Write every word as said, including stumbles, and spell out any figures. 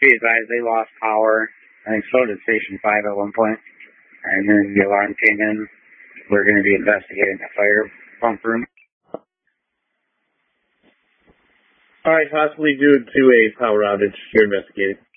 be advised, they lost power. I think so did Station five at one point. And then the alarm came in. We're going to be investigating the fire pump room. All right, possibly due to a power outage. You're investigating.